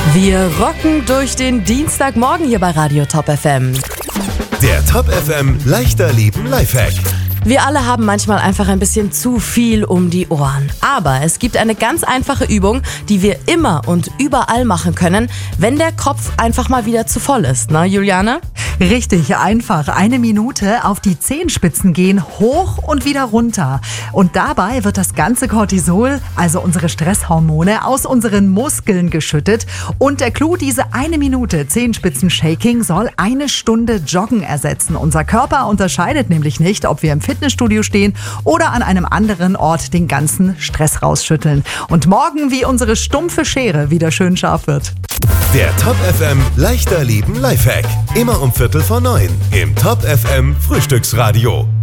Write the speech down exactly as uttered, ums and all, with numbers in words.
Wir rocken durch den Dienstagmorgen hier bei Radio Top F M. Der Top F M leichter Leben Lifehack. Wir alle haben manchmal einfach ein bisschen zu viel um die Ohren. Aber es gibt eine ganz einfache Übung, die wir immer und überall machen können, wenn der Kopf einfach mal wieder zu voll ist. Na, Juliane? Richtig einfach. Eine Minute auf die Zehenspitzen gehen, hoch und wieder runter. Und dabei wird das ganze Cortisol, also unsere Stresshormone, aus unseren Muskeln geschüttet. Und der Clou, diese eine Minute Zehenspitzen-Shaking soll eine Stunde Joggen ersetzen. Unser Körper unterscheidet nämlich nicht, ob wir im Fitnessstudio stehen oder an einem anderen Ort den ganzen Stress rausschütteln. Und morgen, wie unsere stumpfe Schere wieder schön scharf wird. Der Top F M leichter Leben Lifehack. Immer um Viertel vor neun im Top F M Frühstücksradio.